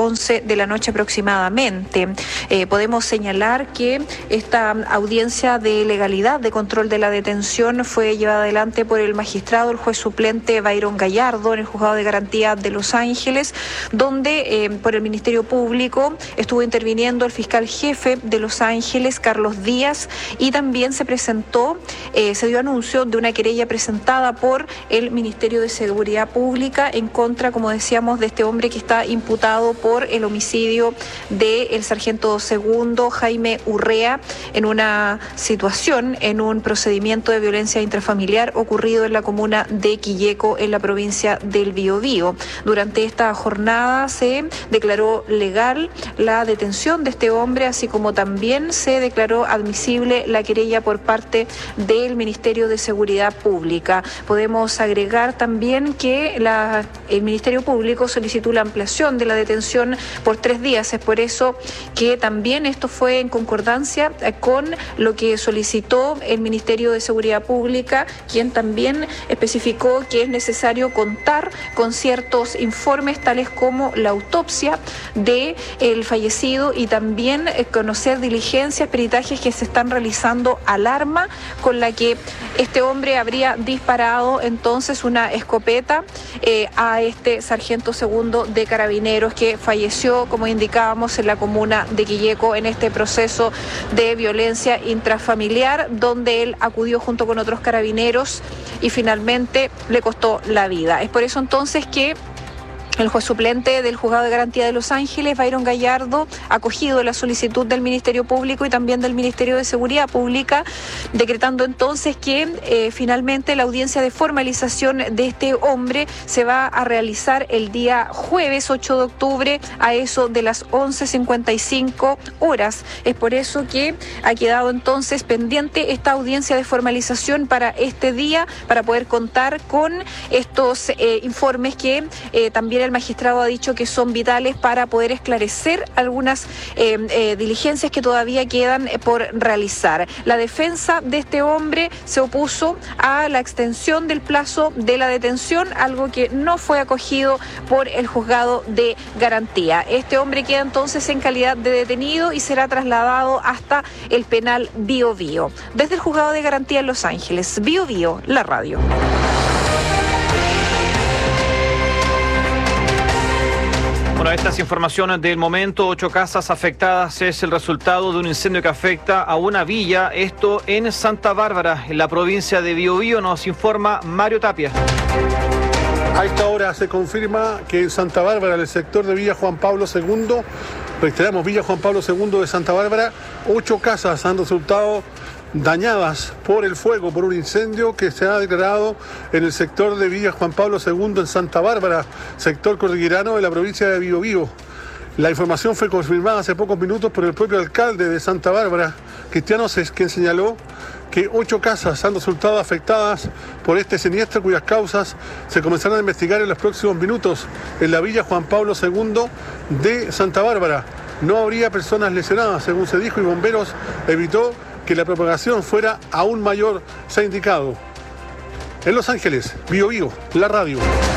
11 de la noche aproximadamente. Podemos señalar que esta audiencia de legalidad, de control de la detención, fue llevada adelante por el magistrado, el juez suplente Byron Gallardo, en el Juzgado de Garantía de Los Ángeles, donde por el Ministerio Público estuvo interviniendo el fiscal jefe de Los Ángeles, Carlos Díaz, y también se dio anuncio de una querella presentada por el Ministerio de Seguridad Pública en contra, como decíamos, de este hombre que está imputado por el homicidio del sargento segundo Jaime Urrea en un procedimiento de violencia intrafamiliar ocurrido en la comuna de Quilleco, en la provincia del Biobío. Durante esta jornada se declaró legal la detención de este hombre, así como también se declaró admisible la querella por parte del Ministerio de Seguridad Pública. Podemos agregar también que el Ministerio Público solicitó la ampliación de la detención por 3 días. Es por eso que también esto fue en concordancia con lo que solicitó el Ministerio de Seguridad Pública, quien también especificó que es necesario contar con ciertos informes tales como la autopsia del fallecido y también conocer diligencias, peritajes que se están realizando al arma con la que este hombre habría disparado entonces una escopeta a este sargento segundo de Carabineros que falleció, como indicábamos, en la comuna de Quilleco en este proceso de violencia intrafamiliar, donde él acudió junto con otros carabineros y finalmente le costó la vida. Es por eso entonces que el juez suplente del Juzgado de Garantía de Los Ángeles, Byron Gallardo, ha acogido la solicitud del Ministerio Público y también del Ministerio de Seguridad Pública, decretando entonces que finalmente la audiencia de formalización de este hombre se va a realizar el día jueves 8 de octubre a eso de las 11:55 horas. Es por eso que ha quedado entonces pendiente esta audiencia de formalización para este día, para poder contar con estos informes que también el magistrado ha dicho que son vitales para poder esclarecer algunas diligencias que todavía quedan por realizar. La defensa de este hombre se opuso a la extensión del plazo de la detención, algo que no fue acogido por el Juzgado de Garantía. Este hombre queda entonces en calidad de detenido y será trasladado hasta el penal Biobío. Desde el Juzgado de Garantía en Los Ángeles, Biobío, la radio. Bueno, estas informaciones del momento. 8 casas afectadas es el resultado de un incendio que afecta a una villa, esto en Santa Bárbara, en la provincia de Biobío, nos informa Mario Tapia. A esta hora se confirma que en Santa Bárbara, en el sector de Villa Juan Pablo II, reiteramos, Villa Juan Pablo II de Santa Bárbara, 8 casas han resultado dañadas por el fuego, por un incendio que se ha declarado en el sector de Villa Juan Pablo II en Santa Bárbara, sector cordillerano de la provincia de Biobío. La información fue confirmada hace pocos minutos por el propio alcalde de Santa Bárbara, Cristiano Cés, quien señaló que 8 casas han resultado afectadas por este siniestro, cuyas causas se comenzarán a investigar en los próximos minutos en la Villa Juan Pablo II de Santa Bárbara. No habría personas lesionadas, según se dijo, y bomberos evitó que la propagación fuera aún mayor, se ha indicado. En Los Ángeles, Biobío, la radio.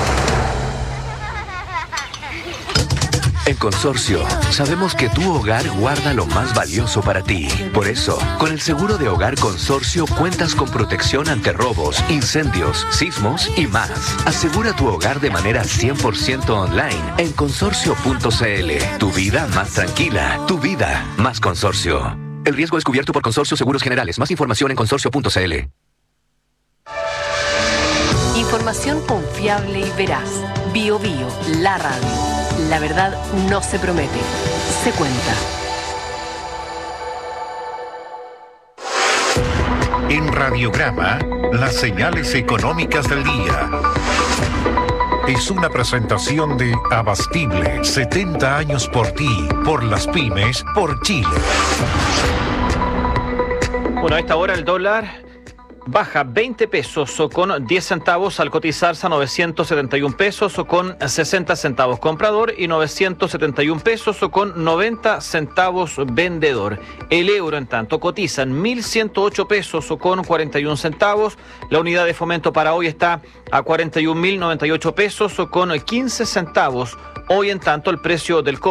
En Consorcio, sabemos que tu hogar guarda lo más valioso para ti. Por eso, con el seguro de hogar Consorcio cuentas con protección ante robos, incendios, sismos y más. Asegura tu hogar de manera 100% online en consorcio.cl. Tu vida más tranquila, tu vida más Consorcio. El riesgo es cubierto por Consorcio Seguros Generales. Más información en consorcio.cl. Información confiable y veraz. Biobío, la radio. La verdad no se promete, se cuenta. En Radiograma, las señales económicas del día. Es una presentación de Abastible, 70 años por ti, por las pymes, por Chile. Bueno, a esta hora el dólar baja 20 pesos o con 10 centavos al cotizarse a 971 pesos o con 60 centavos comprador y 971 pesos o con 90 centavos vendedor. El euro, en tanto, cotiza en 1.108 pesos o con 41 centavos. La unidad de fomento para hoy está a 41.098 pesos o con 15 centavos. Hoy, en tanto, el precio del